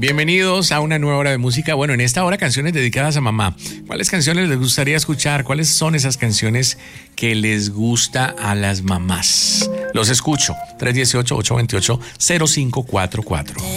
Bienvenidos a una nueva hora de música. Bueno, en esta hora canciones dedicadas a mamá. ¿Cuáles canciones les gustaría escuchar? ¿Cuáles son esas canciones que les gusta a las mamás? Los escucho. 318-828-0544.